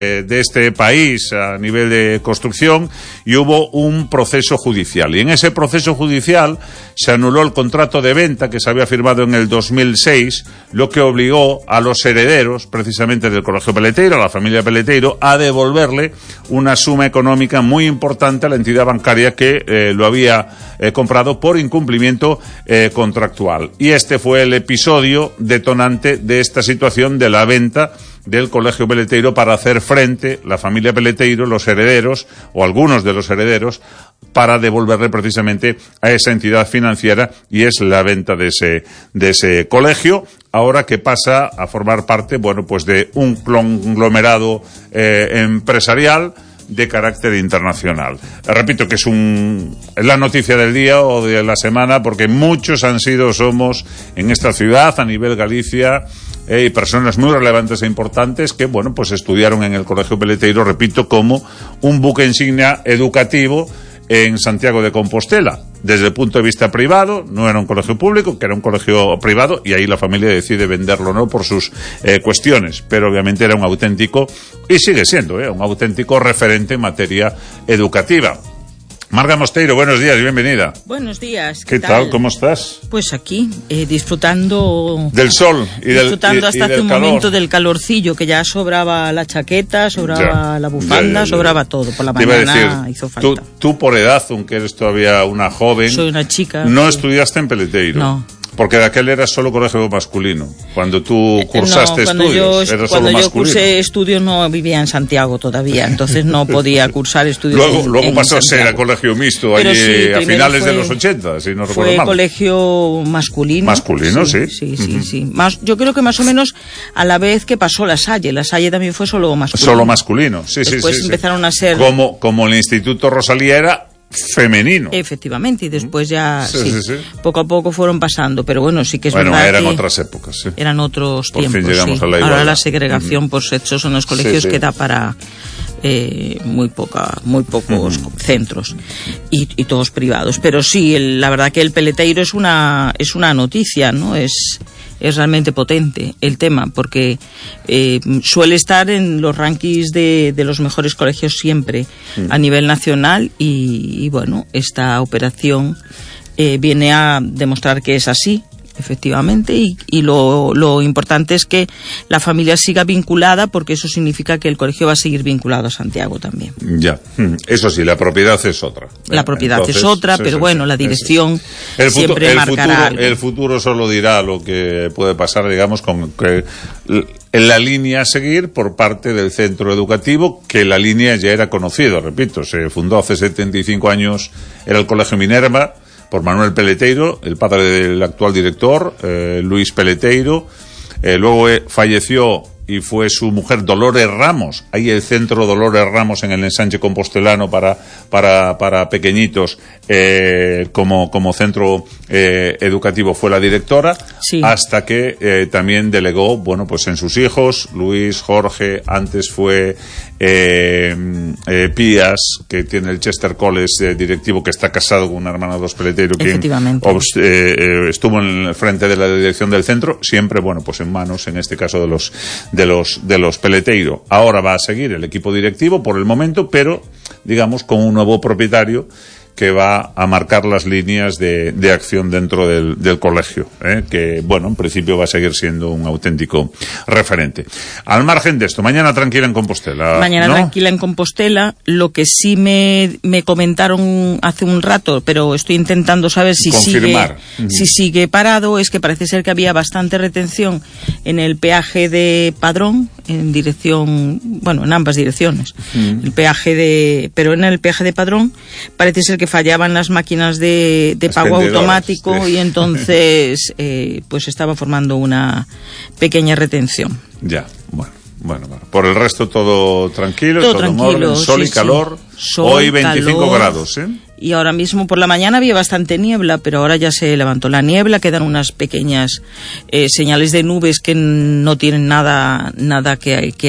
de este país a nivel de construcción, y hubo un proceso judicial. Y en ese proceso judicial se anuló el contrato de venta que se había firmado en el 2006, lo que obligó a los herederos, precisamente del Colegio Peleteiro, a la familia Peleteiro, a devolverle una suma económica muy importante a la entidad bancaria que lo había comprado por incumplimiento contractual. Y este fue el episodio detonante de esta situación de la venta del Colegio Peleteiro para hacer frente, la familia Peleteiro, los herederos, o algunos de los herederos, para devolverle precisamente a esa entidad financiera, y es la venta de ese colegio, ahora que pasa a formar parte, bueno, pues de un conglomerado empresarial de carácter internacional. Repito que es la noticia del día o de la semana, porque muchos somos en esta ciudad, a nivel Galicia, y personas muy relevantes e importantes que, bueno, pues estudiaron en el Colegio Peleteiro, repito, como un buque insignia educativo en Santiago de Compostela. Desde el punto de vista privado, no era un colegio público, que era un colegio privado, y ahí la familia decide venderlo, ¿no?, por sus cuestiones, pero obviamente era un auténtico, y sigue siendo, un auténtico referente en materia educativa. Marga Mosteiro, buenos días y bienvenida. Buenos días. ¿Qué tal? ¿Cómo estás? Pues aquí, disfrutando del sol y disfrutando hasta hace un momento del calorcillo, que ya sobraba la chaqueta, sobraba la bufanda, sobraba todo. Por la mañana hizo falta. Tú por edad, aunque eres todavía una joven, soy una chica. No estudiaste en Peleteiro. No. Porque de aquel era solo colegio masculino. Cuando tú cursaste estudios, era solo masculino. Cuando yo cursé estudios no vivía en Santiago todavía, entonces no podía cursar estudios luego pasó a ser a colegio mixto allí sí, a finales de los 80, si no recuerdo mal. Fue colegio masculino. Masculino, sí. Sí. Yo creo que más o menos a la vez que pasó La Salle. La Salle también fue solo masculino. Solo masculino, sí. Después empezaron a ser... Como el Instituto Rosalía era femenino. Efectivamente, y después ya poco a poco fueron pasando, pero bueno, sí que es verdad eran otras épocas, sí. Eran otros por tiempos, fin llegamos a la ahora la segregación por sexos en los colegios queda para muy pocos centros y todos privados, pero sí, la verdad que el Peleteiro es una noticia, ¿no? Es realmente potente el tema, porque suele estar en los rankings de los mejores colegios siempre a nivel nacional, y bueno, esta operación viene a demostrar que es así, efectivamente, y lo importante es que la familia siga vinculada, porque eso significa que el colegio va a seguir vinculado a Santiago también. Ya, eso sí, la propiedad es otra. La propiedad es otra, pero bueno, la dirección siempre marcará algo. El futuro solo dirá lo que puede pasar, digamos, con que en la línea a seguir por parte del centro educativo, que la línea ya era conocida, repito, se fundó hace 75 años, era el Colegio Minerva, por Manuel Peleteiro, el padre del actual director, Luis Peleteiro. Luego falleció y fue su mujer Dolores Ramos. Ahí el centro Dolores Ramos en el ensanche compostelano para pequeñitos, como centro educativo, fue la directora, hasta que también delegó, bueno, pues en sus hijos, Luis, Jorge, antes fue Pías, que tiene el Chester College directivo, que está casado con una hermana de los Peleteiro, quien estuvo en el frente de la dirección del centro, siempre, bueno, pues en manos, en este caso, de los Peleteiro. Ahora va a seguir el equipo directivo por el momento, pero digamos con un nuevo propietario que va a marcar las líneas de acción dentro del colegio, que, bueno, en principio va a seguir siendo un auténtico referente. Al margen de esto, mañana tranquila en Compostela. Mañana, ¿no?, tranquila en Compostela. Lo que sí me comentaron hace un rato, pero estoy intentando saber si sigue parado, es que parece ser que había bastante retención en el peaje de Padrón, en ambas direcciones. Pero en el peaje de Padrón parece ser que fallaban las máquinas de pago automático, y entonces pues estaba formando una pequeña retención. Ya, bueno. Por el resto todo tranquilo, todo en orden, sol y calor. Hoy 25 grados, Y ahora mismo por la mañana había bastante niebla, pero ahora ya se levantó la niebla, quedan unas pequeñas señales de nubes que no tienen nada que haga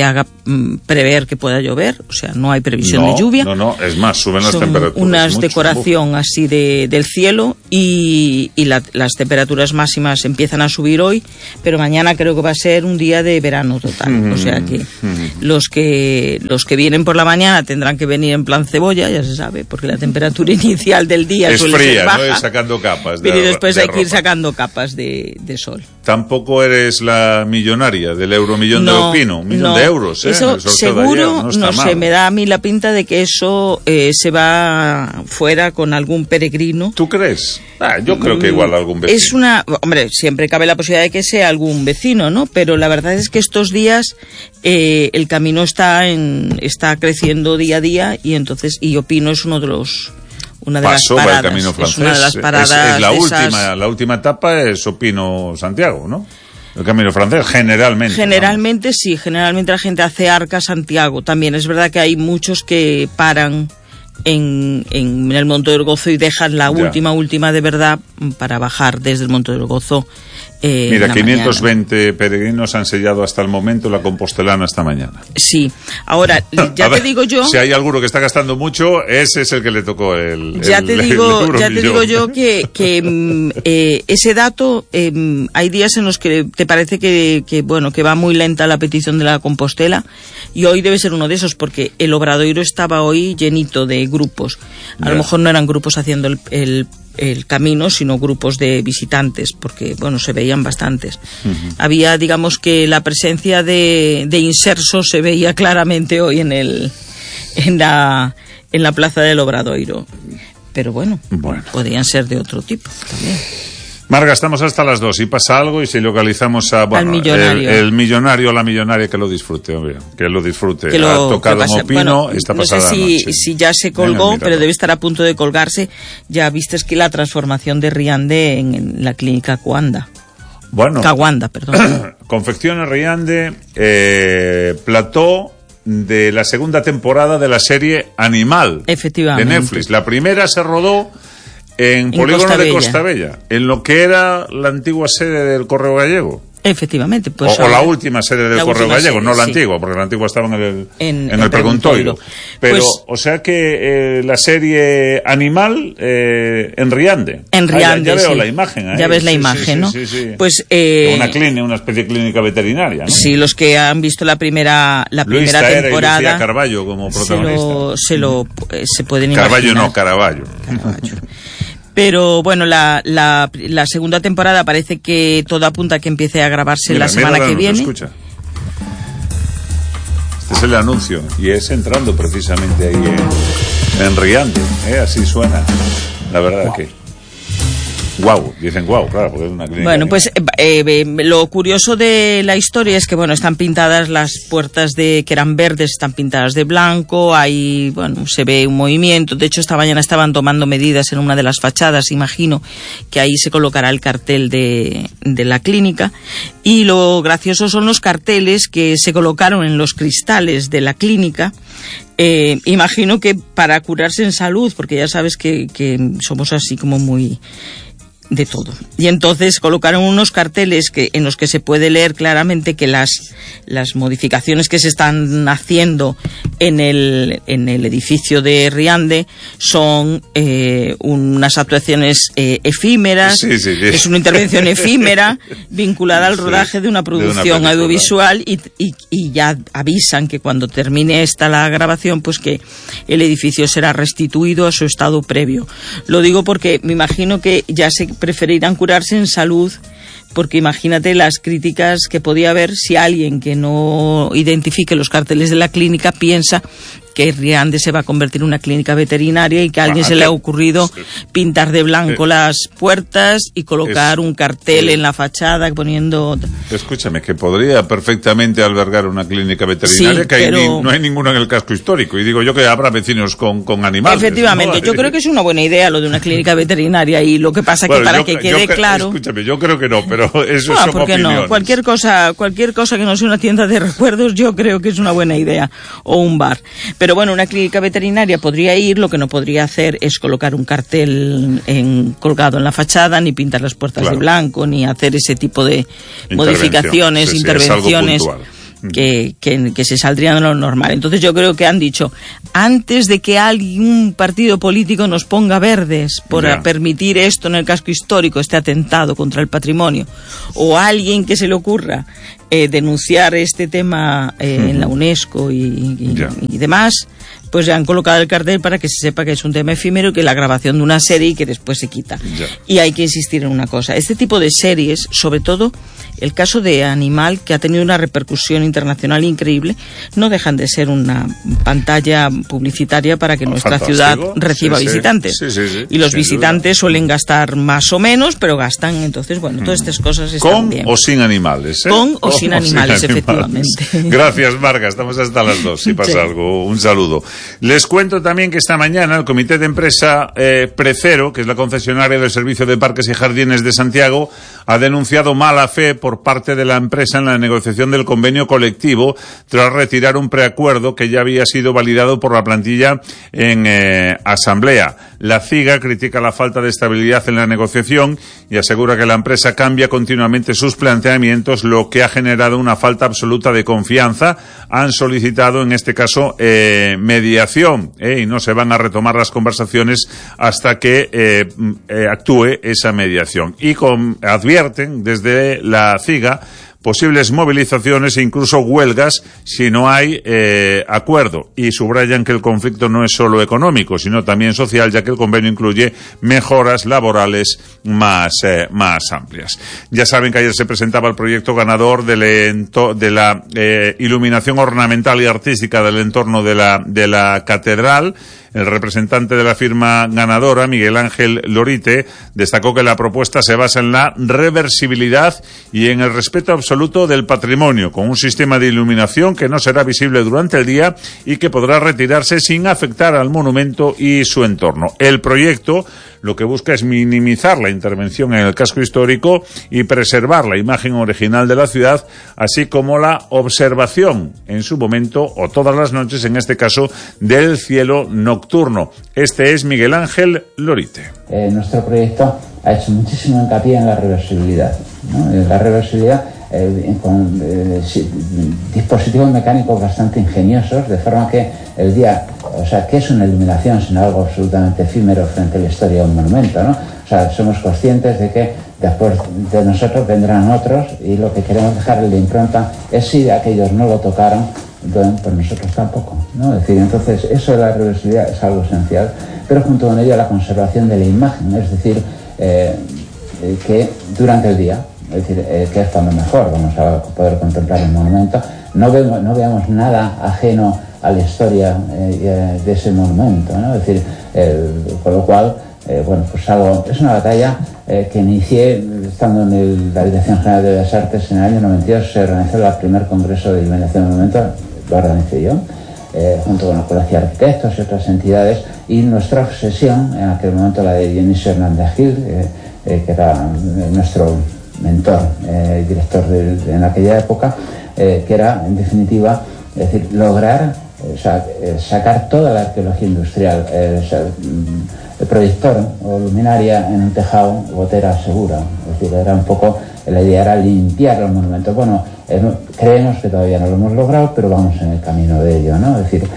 prever que pueda llover, o sea, no hay previsión de lluvia. No, es más, suben las temperaturas. Unas decoración así del cielo y las temperaturas máximas empiezan a subir hoy, pero mañana creo que va a ser un día de verano total, o sea que los que vienen por la mañana tendrán que venir en plan cebolla, ya se sabe, porque la temperatura inicial del día es suele fría, ser baja, ¿no? Ir sacando capas pero después hay que ir sacando capas de sol. Tampoco eres la millonaria del euromillón de Opino, un millón de euros, eso seguro, no sé, me da a mí la pinta de que eso se va fuera con algún peregrino. ¿Tú crees? Yo creo que igual algún vecino. Hombre, siempre cabe la posibilidad de que sea algún vecino, ¿no? Pero la verdad es que estos días el camino está creciendo día a día y Opino es una de las paradas. El camino francés. Es una de las paradas. Es la última etapa es Opino-Santiago, ¿no? El camino francés, generalmente. Generalmente, ¿no? Sí, generalmente la gente hace Arca-Santiago. También es verdad que hay muchos que paran en el Monte del Gozo y dejan la última de verdad para bajar desde el Monte del Gozo. Mira, 520 peregrinos han sellado hasta el momento la Compostelana esta mañana. Sí, ahora, ya te digo yo... Si hay alguno que está gastando mucho, ese es el que le tocó el Ya te digo yo que ese dato, hay días en los que te parece que va muy lenta la petición de la Compostela, y hoy debe ser uno de esos, porque el Obradoiro estaba hoy llenito de grupos. A lo mejor no eran grupos haciendo el camino, sino grupos de visitantes, porque se veían bastantes. Había, digamos que la presencia de insersos se veía claramente hoy en la plaza del Obradoiro, pero bueno, podían ser de otro tipo también. Marga, estamos hasta las 2 y pasa algo y si localizamos al millonario. El millonario o la millonaria, que lo disfrute, hombre, que lo disfrute. Ha tocado en Opino esta pasada noche. Si ya se colgó, pero debe estar a punto de colgarse. Ya viste que la transformación de Riande en la clínica Caguanda. Caguanda, perdón. Confecciones Riande, plató de la segunda temporada de la serie Animal. Efectivamente. De Netflix. La primera se rodó en Polígono de Costa Bella, en lo que era la antigua sede del Correo Gallego. Efectivamente, pues. O la última sede del Correo Gallego, no la antigua, porque la antigua estaba en el Preguntoiro. Pero, o sea que la serie Animal en Riande. En Riande, ya veo la imagen ahí. Ya ves la imagen, ¿no? Sí. Pues una especie de clínica veterinaria, ¿no? Sí, los que han visto la primera Luis Taera temporada. Y Lucía Carballo como protagonista. Se pueden imaginar. Carballo. Pero la segunda temporada parece que todo apunta a que empiece a grabarse la semana que viene. Escucha. Este es el anuncio y es entrando precisamente ahí en Riande, así suena. La verdad que dicen claro, porque es una clínica. Pues lo curioso de la historia es que están pintadas las puertas que eran verdes, están pintadas de blanco, ahí se ve un movimiento. De hecho, esta mañana estaban tomando medidas en una de las fachadas, imagino que ahí se colocará el cartel de la clínica. Y lo gracioso son los carteles que se colocaron en los cristales de la clínica. Imagino que para curarse en salud, porque ya sabes que somos así como muy de todo. Y entonces colocaron unos carteles en los que se puede leer claramente que las modificaciones que se están haciendo en el edificio de Riande son unas actuaciones efímeras. Sí. Es una intervención efímera vinculada al rodaje de una producción audiovisual y ya avisan que cuando termine la grabación, pues que el edificio será restituido a su estado previo. Lo digo porque me imagino que ya se preferirán curarse en salud, porque imagínate las críticas que podía haber si alguien que no identifique los carteles de la clínica piensa que Riande se va a convertir en una clínica veterinaria y que a alguien se le ha ocurrido pintar de blanco las puertas y colocar un cartel en la fachada poniendo... Escúchame, que podría perfectamente albergar una clínica veterinaria, que no hay ninguna en el casco histórico, y digo yo que habrá vecinos con animales. Efectivamente, ¿no? Yo creo que es una buena idea lo de una clínica veterinaria, y lo que pasa que para que quede claro... Escúchame, yo creo que no, pero eso son ¿por qué opiniones. No? Cualquier cosa que no sea una tienda de recuerdos, yo creo que es una buena idea, o un bar. Pero una clínica veterinaria podría ir, lo que no podría hacer es colocar un cartel colgado en la fachada, ni pintar las puertas de blanco, ni hacer ese tipo de modificaciones, intervenciones. que se saldrían de lo normal. Entonces yo creo que han dicho, antes de que algún partido político nos ponga verdes por permitir esto en el casco histórico, este atentado contra el patrimonio, o alguien que se le ocurra denunciar este tema en la UNESCO y demás, pues ya han colocado el cartel para que se sepa que es un tema efímero y que la grabación de una serie y que después se quita. Y hay que insistir en una cosa, este tipo de series, sobre todo el caso de Animal, que ha tenido una repercusión internacional increíble, no dejan de ser una pantalla publicitaria para que nuestra ciudad reciba visitantes. Y los visitantes suelen gastar más o menos, pero gastan. Entonces, bueno, todas estas cosas están bien. Con o sin animales, Con o sin animales, efectivamente. Gracias, Marga. Estamos hasta las 2. Si pasa algo, un saludo. Les cuento también que esta mañana el comité de empresa Precero, que es la concesionaria del Servicio de Parques y Jardines de Santiago, ha denunciado mala fe por parte de la empresa en la negociación del convenio colectivo tras retirar un preacuerdo que ya había sido validado por la plantilla en asamblea. La CIGA critica la falta de estabilidad en la negociación y asegura que la empresa cambia continuamente sus planteamientos, lo que ha generado una falta absoluta de confianza. Han solicitado, en este caso, mediación, y no se van a retomar las conversaciones hasta que actúe esa mediación. Y advierten desde la CIGA posibles movilizaciones e incluso huelgas si no hay acuerdo, y subrayan que el conflicto no es solo económico sino también social, ya que el convenio incluye mejoras laborales más amplias. Ya saben que ayer se presentaba el proyecto ganador de la iluminación ornamental y artística del entorno de la catedral. El representante de la firma ganadora, Miguel Ángel Lorite, destacó que la propuesta se basa en la reversibilidad y en el respeto absoluto del patrimonio, con un sistema de iluminación que no será visible durante el día y que podrá retirarse sin afectar al monumento y su entorno. El proyecto lo que busca es minimizar la intervención en el casco histórico y preservar la imagen original de la ciudad, así como la observación en su momento, o todas las noches en este caso, del cielo nocturno. Este es Miguel Ángel Lorite. Nuestro proyecto ha hecho muchísimo hincapié en la reversibilidad, ¿no? La reversibilidad con dispositivos mecánicos bastante ingeniosos, de forma que el día, o sea, ¿qué es una iluminación sino algo absolutamente efímero frente a la historia de un monumento, ¿no? O sea, somos conscientes de que después de nosotros vendrán otros, y lo que queremos dejarle de impronta es, si aquellos no lo tocaron, pues nosotros tampoco, ¿no? Es decir, entonces eso de la reversibilidad es algo esencial, pero junto con ello la conservación de la imagen, es decir, que durante el día, es decir, que es cuando mejor vamos a poder contemplar el monumento, no veamos nada ajeno a la historia de ese monumento, ¿no? Es decir, con lo cual, bueno, pues es una batalla que inicié estando en la Dirección General de Bellas Artes en el año 92. Se organizó el primer congreso de iluminación de monumentos, lo organicé yo, junto con el Colegio de Arquitectos y otras entidades, y nuestra obsesión en aquel momento, la de Dionisio Hernández Gil, que era nuestro mentor, director en aquella época, que era, en definitiva, es decir, lograr sacar toda la arqueología industrial, el proyector o luminaria en un tejado, gotera segura. Es decir, era un poco, la idea era limpiar los monumentos. Bueno, creemos que todavía no lo hemos logrado, pero vamos en el camino de ello, ¿no? Es decir,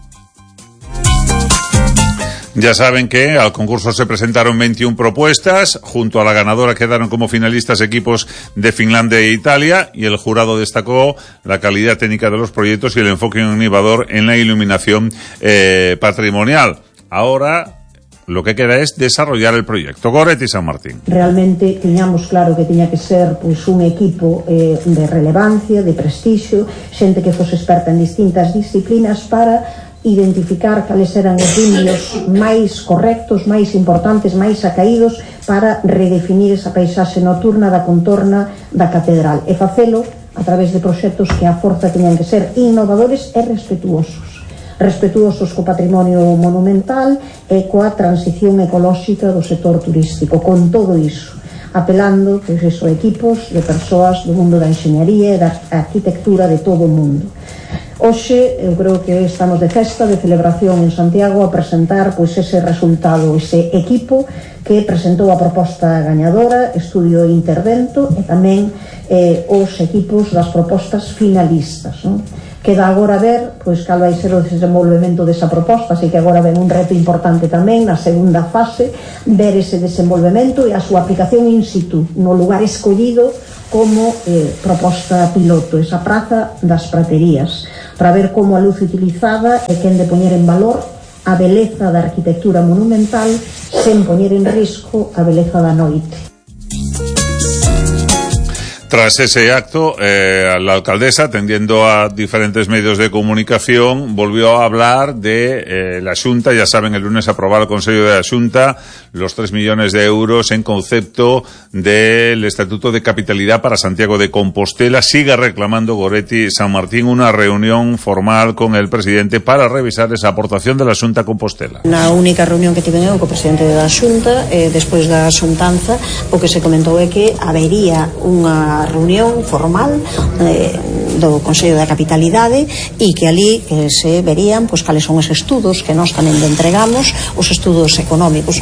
ya saben que al concurso se presentaron 21 propuestas. Junto a la ganadora quedaron como finalistas equipos de Finlandia e Italia, y el jurado destacó la calidad técnica de los proyectos y el enfoque innovador en la iluminación patrimonial. Ahora lo que queda es desarrollar el proyecto. Goretti San Martín. Realmente tiñamos claro que tiña que ser un equipo de relevancia, de prestixio, xente que fose experta en distintas disciplinas para identificar cales eran os líneas máis correctos, máis importantes, máis acaídos para redefinir esa paisaxe nocturna da contorna da catedral, e facelo a través de proxectos que a forza teñan que ser innovadores e respetuosos co patrimonio monumental e coa transición ecolóxica do sector turístico. Con todo iso, apelando a equipos de persoas do mundo da enxeñaría e da arquitectura de todo o mundo. Hoxe, eu creo que estamos de festa, de celebración en Santiago a presentar pois ese resultado, ese equipo que presentou a proposta gañadora, Estudio Intervento, e tamén os equipos das propostas finalistas, non? Queda agora ver pois cal vai ser o desenvolvemento desa proposta, así que agora ven un reto importante tamén na segunda fase, ver ese desenvolvemento e a súa aplicación in situ, no lugar escollido como proposta piloto, esa praza das praterías, para ver como a luz utilizada é quen de poñer en valor a beleza da arquitectura monumental sen poñer en risco a beleza da noite. Tras ese acto, la alcaldesa, atendiendo a diferentes medios de comunicación, volvió a hablar de la Xunta. Ya saben, el lunes aprobó el Consejo de la Xunta los 3 millones de euros en concepto del Estatuto de Capitalidad para Santiago de Compostela. Sigue reclamando Goretti San Martín una reunión formal con el presidente para revisar esa aportación de la Xunta Compostela. Na única reunión que tiven eu co presidente da Xunta, despois da xuntanza, o que se comentou é que habería unha reunión formal do Consello da Capitalidade e que ali se verían pois cales son os estudos que nós tamén entregamos, os estudos económicos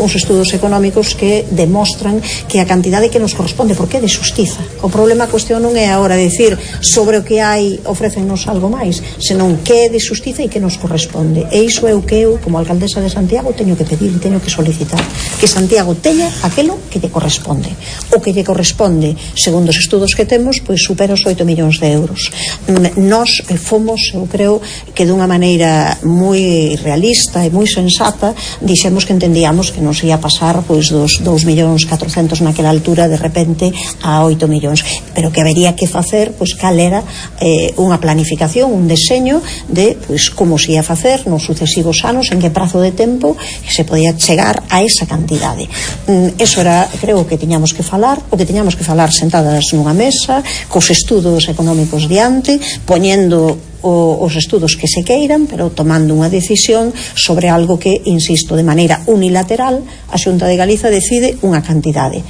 que demostran que a cantidade que nos corresponde, porque é de xustiza. O problema, a cuestión non é agora decir sobre o que hai ofrécennos algo máis, senón que é de xustiza e que nos corresponde. E iso é o que eu, como alcaldesa de Santiago, teño que pedir e teño que solicitar, que Santiago teña aquilo que lle corresponde. O que lle corresponde, segundo os estudos que temos, pois supera os 8 millóns de euros. Nós fomos, eu creo que dunha maneira moi realista e moi sensata, dixemos que entendíamos que nos ia pasar pois dos 2.400.000 naquela altura de repente a 8 millóns, pero que habería que facer pois cal era unha planificación, un deseño de pois como se ia facer nos sucesivos anos, en que prazo de tempo se podía chegar a esa cantidade. Eso era, creo que tiñamos que falar, o que tiñamos que falar sentadas nunha mesa, cos estudos económicos diante, poñendo os estudos que se queiran, pero tomando unha decisión sobre algo que, insisto, de maneira unilateral a Xunta de Galiza decide unha cantidade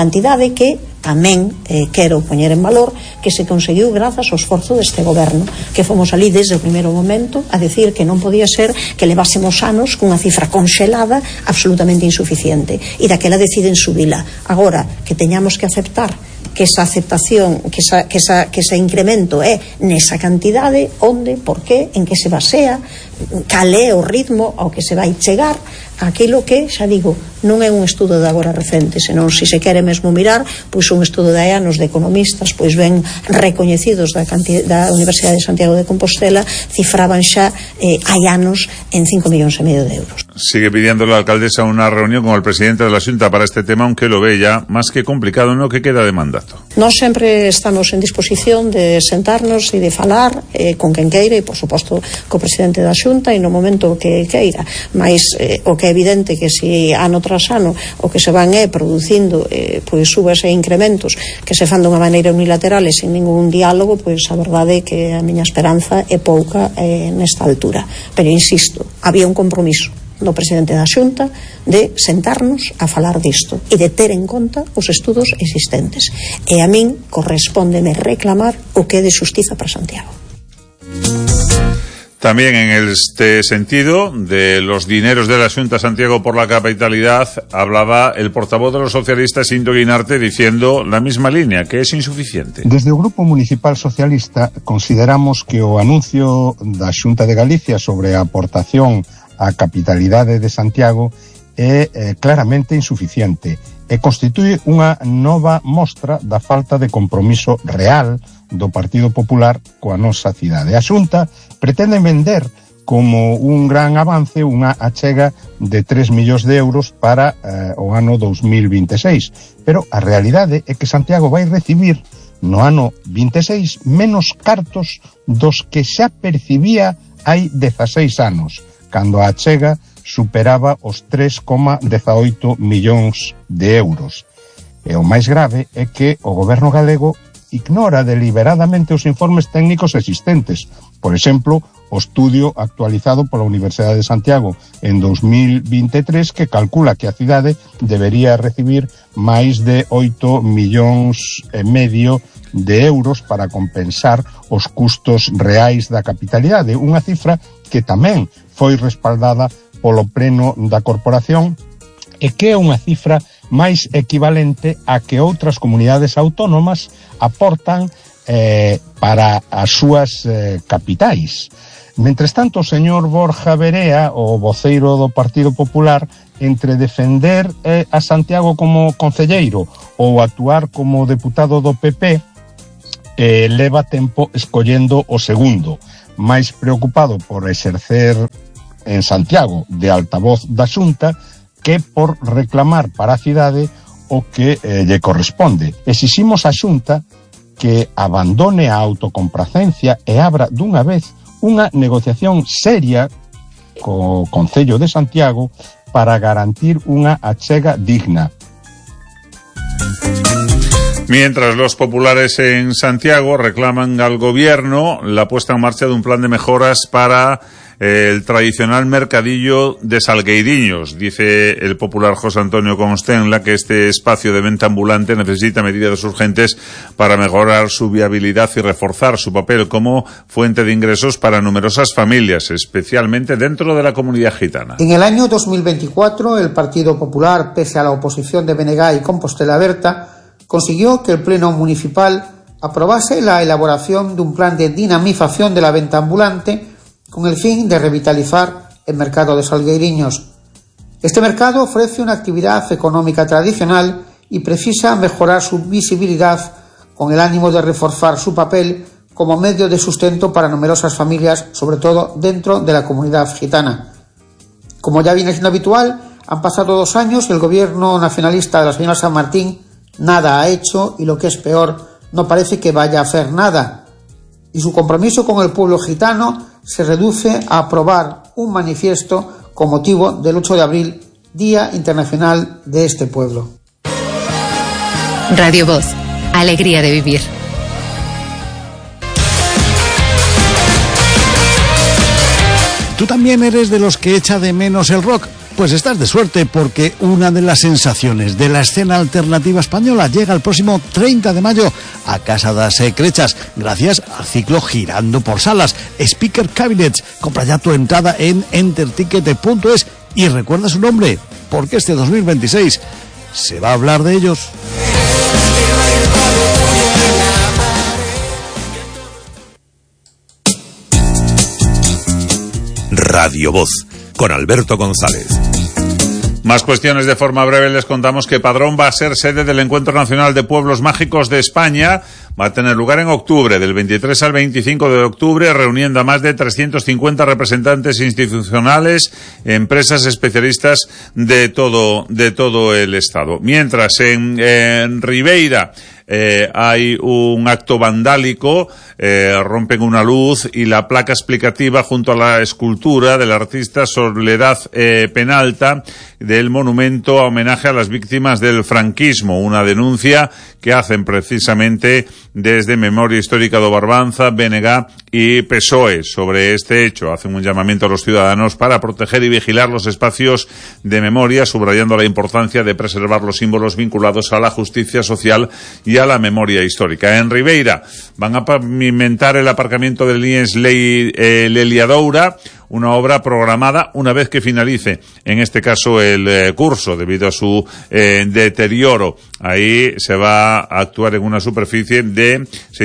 que tamén quero poñer en valor que se conseguiu grazas ao esforzo deste goberno, que fomos ali desde o primeiro momento a decir que non podía ser que levásemos anos cunha cifra conxelada absolutamente insuficiente, e daquela deciden subila. Agora que teñamos que aceptar que esa aceptación, que ese incremento é nesa cantidade, onde, por qué, en que se basea, cal é o ritmo ao que se vai chegar, aquilo que, xa digo, non é un estudo de agora recente, senón, se se quere mesmo mirar, pois un estudo de anos de economistas, pois ben recoñecidos da Universidade de Santiago de Compostela, cifraban xa hai anos en 5,5 millóns de euros. Sigue pidiendo la alcaldesa una reunión con el presidente de la Xunta para este tema, aunque lo ve ya más que complicado en lo que queda de mandato. Nós sempre estamos en disposición de sentarnos e de falar con quen queira e, por suposto, co presidente da Xunta e no momento que queira, mas o que é evidente que se ano tras ano o que se van producindo pois subas e incrementos que se fan dunha maneira unilateral e sin ningún diálogo, pois a verdade é que a miña esperanza é pouca nesta altura, pero insisto, había un compromiso do presidente da Xunta de sentarnos a falar disto e de ter en conta os estudos existentes, e a min correspóndeme reclamar o que é de xustiza para Santiago. También en este sentido, de los dineros de la Xunta Santiago por la capitalidad, hablaba el portavoz de los socialistas, Indo Guinarte, diciendo la misma línea, que es insuficiente. Desde o Grupo Municipal Socialista consideramos que o anuncio da Xunta de Galicia sobre a aportación á capitalidade de Santiago é claramente insuficiente e constitúe unha nova mostra da falta de compromiso real do Partido Popular coa nosa cidade. A Xunta pretende vender como un gran avance unha achega de 3 millóns de euros para o ano 2026, pero a realidade é que Santiago vai recibir no ano 26 menos cartos dos que xa percibía hai 16 anos, cando a achega superaba os 3,18 millóns de euros. E o máis grave é que o goberno galego ignora deliberadamente os informes técnicos existentes. Por exemplo, o estudio actualizado pola Universidade de Santiago en 2023 que calcula que a cidade debería recibir máis de 8,5 millóns de euros para compensar os custos reais da capitalidade, unha cifra que tamén foi respaldada polo pleno da corporación e que é unha cifra máis equivalente a que outras comunidades autónomas aportan para as súas capitais. Mentres tanto, o señor Borja Verea, o voceiro do Partido Popular, entre defender a Santiago como concelleiro ou actuar como deputado do PP, leva tempo escollendo o segundo, máis preocupado por exercer en Santiago de altavoz da Xunta que por reclamar para a cidade o que lle corresponde. Exiximos a Xunta que abandone a autocomplacencia e abra dunha vez unha negociación seria co Concello de Santiago para garantir unha achega digna. Mientras los populares en Santiago reclaman al gobierno la puesta en marcha de un plan de mejoras para el tradicional mercadillo de Salgueiriños. Dice el popular José Antonio Constenla que este espacio de venta ambulante necesita medidas urgentes para mejorar su viabilidad y reforzar su papel como fuente de ingresos para numerosas familias, especialmente dentro de la comunidad gitana. En el año 2024, el Partido Popular, pese a la oposición de BNG y Compostela Berta, consiguió que el Pleno Municipal aprobase la elaboración de un plan de dinamización de la venta ambulante con el fin de revitalizar el mercado de Salgueiriños. Este mercado ofrece una actividad económica tradicional y precisa mejorar su visibilidad con el ánimo de reforzar su papel como medio de sustento para numerosas familias, sobre todo dentro de la comunidad gitana. Como ya viene siendo habitual, han pasado 2 años y el gobierno nacionalista de la señora San Martín nada ha hecho y, lo que es peor, no parece que vaya a hacer nada. Y su compromiso con el pueblo gitano se reduce a aprobar un manifiesto con motivo del 8 de abril, Día Internacional de este pueblo. Radio Voz, alegría de vivir. ¿Tú también eres de los que echa de menos el rock? Pues estás de suerte, porque una de las sensaciones de la escena alternativa española llega el próximo 30 de mayo a Casa das Crechas, gracias al ciclo Girando por Salas, Speaker Cabinets. Compra ya tu entrada en enterticket.es y recuerda su nombre, porque este 2026 se va a hablar de ellos. Radio Voz, con Alberto González. Más cuestiones de forma breve. Les contamos que Padrón va a ser sede del Encuentro Nacional de Pueblos Mágicos de España. Va a tener lugar en octubre, del 23 al 25 de octubre, reuniendo a más de 350 representantes institucionales, empresas especialistas de todo el Estado. Mientras en Ribeira hay un acto vandálico, rompen una luz y la placa explicativa junto a la escultura del artista Soledad Penalta del monumento a homenaje a las víctimas del franquismo, una denuncia que hacen precisamente desde Memoria Histórica do Barbanza, BNG y PSOE sobre este hecho. Hacen un llamamiento a los ciudadanos para proteger y vigilar los espacios de memoria, subrayando la importancia de preservar los símbolos vinculados a la justicia social y a la memoria histórica. En Ribeira van a pavimentar el aparcamiento del IES Leliadoura, una obra programada una vez que finalice, en este caso, el curso, debido a su deterioro. Ahí se va a actuar en una superficie de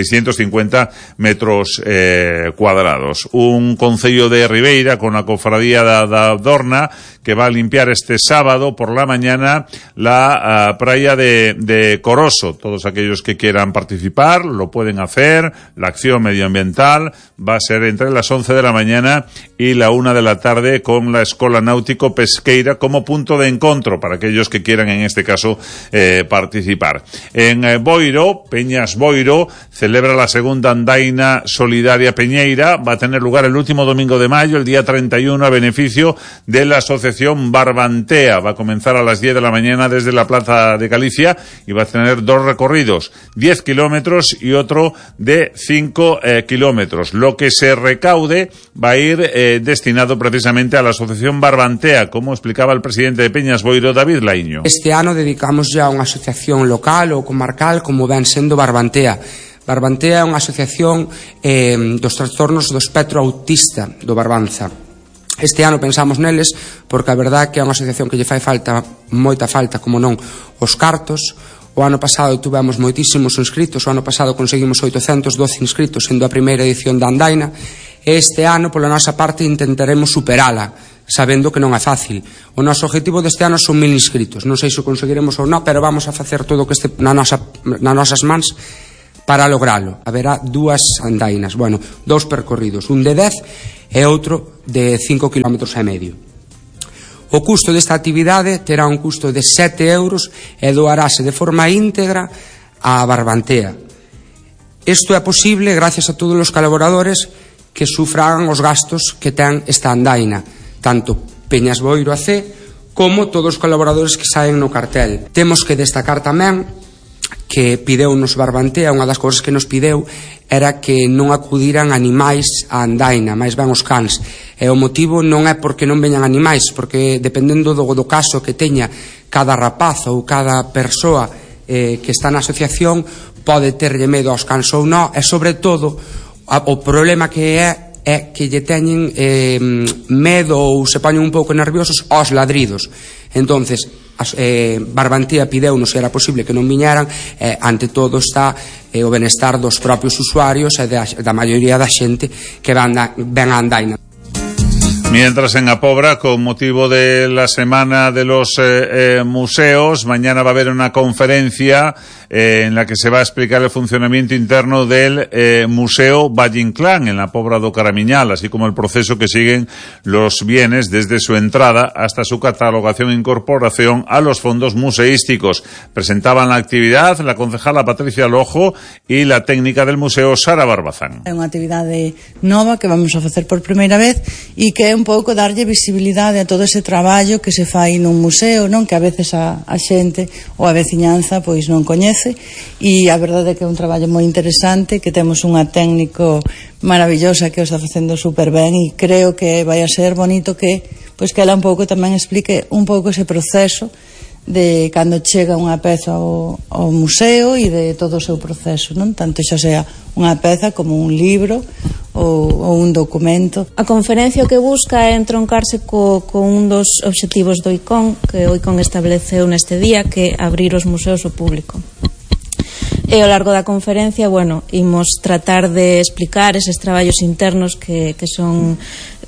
650 metros cuadrados. Un concello de Ribeira con la cofradía da Dorna que va a limpiar este sábado por la mañana la playa de Coroso. Todos aquellos que quieran participar lo pueden hacer. La acción medioambiental va a ser entre las 11 de la mañana y la 1 de la tarde, con la Escola Náutico Pesqueira como punto de encuentro para aquellos que quieran, en este caso, participar. En Boiro, Peñas Boiro celebra la segunda andaina solidaria Peñeira. Va a tener lugar el último domingo de mayo, el día 31, a beneficio de la asociación Barbantea. Va a comenzar a las 10 de la mañana desde la Plaza de Galicia y va a tener 2 recorridos, 10 kilómetros y otro de 5 kilómetros. Lo que se recaude va a ir destinado precisamente a la asociación Barbantea, como explicaba el presidente de Peñas Boiro, David Laiño. Este ano dedicamos ya a unha asociación local ou comarcal como ven sendo Barbantea. Barbantea é unha asociación dos trastornos do espectro autista do Barbanza. Este ano pensamos neles porque a verdade é que é unha asociación que lle fai falta, moita falta, como non, os cartos. O ano pasado tuvemos moitísimos inscritos, o ano pasado conseguimos 812 inscritos, sendo a primeira edición da Andaina. Este ano, pola nosa parte, intentaremos superala, sabendo que non é fácil. O noso objetivo deste ano son 1000 inscritos. Non sei se o conseguiremos ou non, pero vamos a facer todo o que este nas nosas mans para logralo. Haberá 2 andainas, 2 percorridos, un de 10 e outro de 5,5 km. O custo desta actividade terá un custo de 7 euros e doarase de forma íntegra á Barbantea. Isto é posible gracias a todos os colaboradores que sufragan os gastos que ten esta andaina, tanto Peñas Boiro AC como todos os colaboradores que saen no cartel. Temos que destacar tamén que pideunos Barbantea, unha das cousas que nos pideu era que non acudiran animais á andaina, máis ben os cans. E o motivo non é porque non veñan animais, porque dependendo do caso que teña cada rapaz ou cada persoa que está na asociación pode terlle medo aos cans ou non, e sobre todo o problema que é que lle teñen medo ou se poñen un pouco nerviosos aos ladridos. Entonces Barbantea pideunos se era posible que non viñeran, ante todo está o benestar dos propios usuarios e da maioría da xente que ven a andaina. Mientras en Apobra, con motivo de la Semana de los Museos, mañana va a haber una conferencia en la que se va a explicar el funcionamiento interno del Museo Valle Inclán en la Pobra do Caramiñal, así como el proceso que siguen los bienes desde su entrada hasta su catalogación e incorporación a los fondos museísticos. Presentaban la actividad la concejala Patricia Lojo y la técnica del museo Sara Barbazán. É unha actividade nova que vamos a facer por primeira vez e que é un pouco darlle visibilidade a todo ese traballo que se fai nun museo, non, que a veces a xente ou a veciñanza pois non coñece, e a verdade é que é un traballo moi interesante, que temos unha técnico maravillosa que o está facendo super ben, e creo que vai a ser bonito que pois que ela un pouco tamén explique un pouco ese proceso de cando chega unha peza ao museo e de todo o seu proceso, non? Tanto xa sea unha peza como un libro ou un documento. A conferencia o que busca é entroncarse con un dos obxectivos do ICON, que o ICON estableceu neste día, que é abrir os museos ao público. E ao largo da conferencia, imos tratar de explicar eses traballos internos que son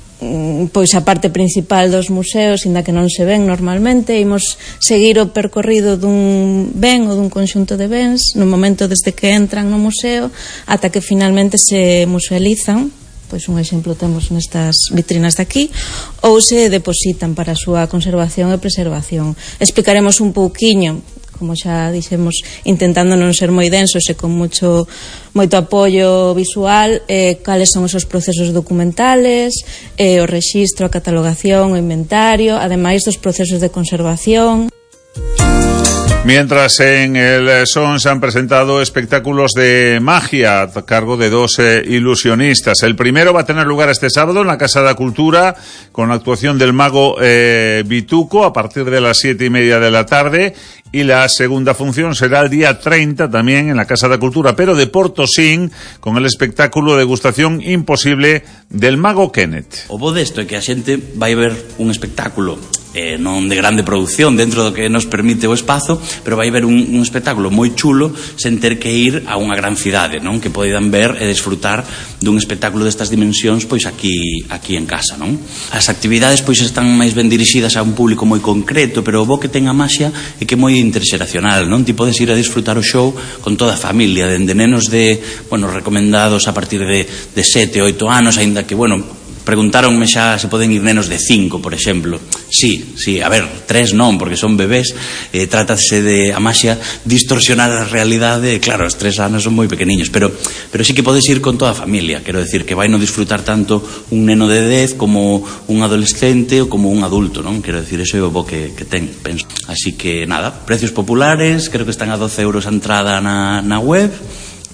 pois a parte principal dos museos, inda que non se ven normalmente. Imos seguir o percorrido dun ben ou dun conxunto de bens no momento desde que entran no museo ata que finalmente se musealizan, pois un exemplo temos nestas vitrinas de aquí, ou se depositan para a súa conservación e preservación. Explicaremos un pouquiño, como xa dixemos, intentando non ser moi densos e con moito apoio visual, cales son esos procesos documentales, o rexistro, a catalogación, o inventario, ademais dos procesos de conservación. Mientras en el SON se han presentado espectáculos de magia a cargo de 2 ilusionistas. El primero va a tener lugar este sábado en la Casa de la Cultura con la actuación del mago Bituco a partir de las 7:30 de la tarde, y la segunda función será el día 30 también en la Casa de la Cultura, pero de Portosín, con el espectáculo Degustación Imposible del mago Kenneth. O bo desto é que a xente vai ver un espectáculo non de grande produción dentro do que nos permite o espazo, pero vai ver un espectáculo moi chulo sen ter que ir a unha gran cidade, non? Que poidan ver e desfrutar dun espectáculo destas dimensións pois aquí en casa, non? As actividades pois están máis ben dirixidas a un público moi concreto, pero o bo que ten a maxia é que é moi interxeracional, non? Ti podes ir a disfrutar o show con toda a familia, dende nenos de, recomendados a partir de 7, 8 anos, aínda que, preguntáronme xa se poden ir nenos de 5, por exemplo. Sí, a ver, 3 non, porque son bebés. Trátase de, a maxia, distorsionar a realidade. Claro, os 3 anos son moi pequeniños, pero sí que podes ir con toda a familia. Quero decir que vai non disfrutar tanto un neno de 10 como un adolescente ou como un adulto, non? Quero decir, eso é o bo que ten, penso. Así que, nada, precios populares, creo que están a 12 euros a entrada na web.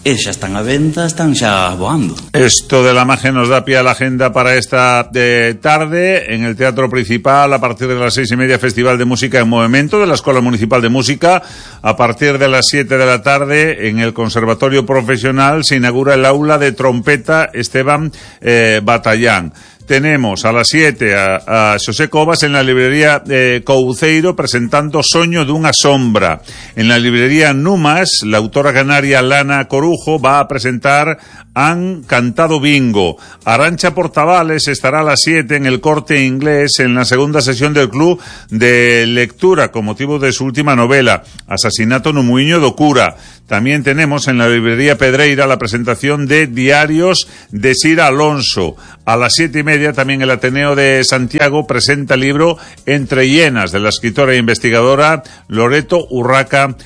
e xa están a venta, están xa voando. Esto de la magia nos da pie a la agenda para esta tarde en el Teatro Principal a partir de las 6:30, Festival de Música en Movimiento de la Escuela Municipal de Música. A partir de las 7 de la tarde en el Conservatorio Profesional se inaugura el aula de trompeta Esteban Batallán. Tenemos a las 7 a Xosé Cobas en la librería Couceiro presentando Soño dunha sombra. En la librería Numas, la autora canaria Lana Corujo va a presentar Han cantado bingo. Arantxa Portavales estará a las 7 en el Corte Inglés en la segunda sesión del Club de Lectura con motivo de su última novela, Asasinato no Muiño do Cura. También tenemos en la librería Pedreira la presentación de Diarios de Sira Alonso. A las 7:30 también el Ateneo de Santiago presenta el libro Entre hienas de la escritora e investigadora Loreto Urraca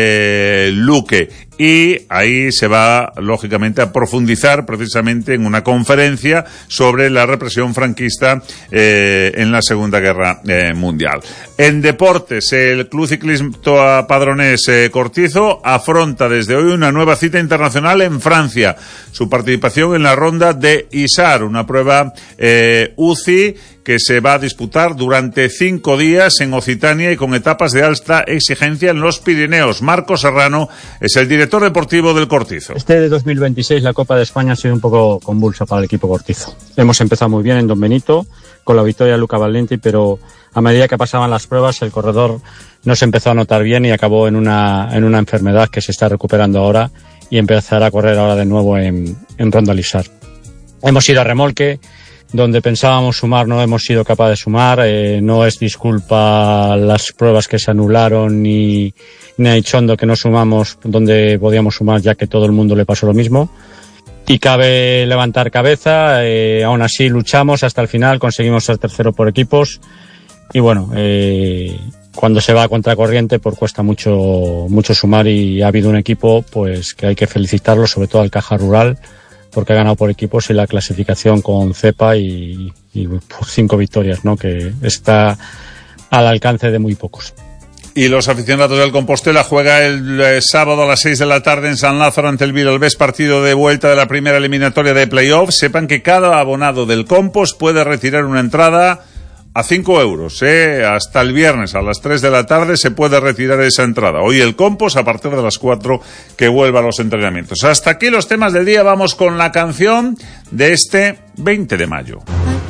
Luque. Y ahí se va, lógicamente, a profundizar precisamente en una conferencia sobre la represión franquista en la Segunda Guerra Mundial. En deportes, el Club Ciclista Padronés Cortizo afronta desde hoy una nueva cita internacional en Francia. Su participación en la ronda de Isar, una prueba UCI que se va a disputar durante 5 días en Occitania y con etapas de alta exigencia en los Pirineos. Marco Serrano es el director deportivo del Cortizo. Este de 2026, la Copa de España ha sido un poco convulsa para el equipo Cortizo. Hemos empezado muy bien en Don Benito, con la victoria de Luca Valenti, pero a medida que pasaban las pruebas, el corredor no se empezó a notar bien y acabó en una enfermedad que se está recuperando ahora y empezará a correr ahora de nuevo en Ronda Lisar. Hemos ido a remolque, donde pensábamos sumar no hemos sido capaces de sumar. No es disculpa las pruebas que se anularon ni a Ichondo que no sumamos donde podíamos sumar, ya que todo el mundo le pasó lo mismo. Y cabe levantar cabeza, aún así luchamos hasta el final, conseguimos ser tercero por equipos y bueno, cuando se va a contracorriente pues cuesta mucho sumar y ha habido un equipo pues que hay que felicitarlo, sobre todo al Caja Rural, porque ha ganado por equipos y la clasificación con Cepa y 5 victorias, ¿no? Que está al alcance de muy pocos. Y los aficionados del Compostela juega el sábado a las 6 de la tarde en San Lázaro ante el Villalbés, partido de vuelta de la primera eliminatoria de playoff. Sepan que cada abonado del Compost puede retirar una entrada a 5 euros, hasta el viernes a las 3 de la tarde se puede retirar esa entrada. Hoy el Compost a partir de las 4 que vuelva a los entrenamientos. Hasta aquí los temas del día. Vamos con la canción de este 20 de mayo.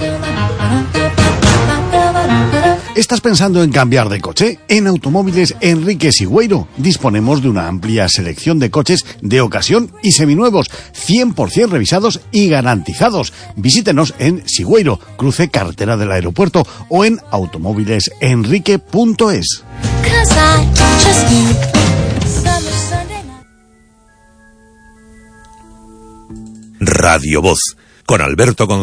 ¿Estás pensando en cambiar de coche? En Automóviles Enrique Sigüeiro disponemos de una amplia selección de coches de ocasión y seminuevos, 100% revisados y garantizados. Visítenos en Sigüeiro, cruce carretera del aeropuerto, o en automóvilesenrique.es. Radio Voz, con Alberto González.